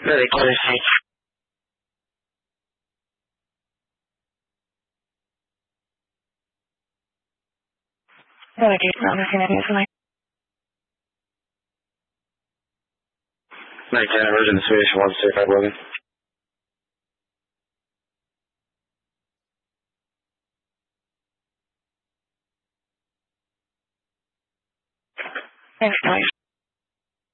Really quality. Really deep, not looking at it like. 19, emergency situation 165 Logan. Thanks, guys.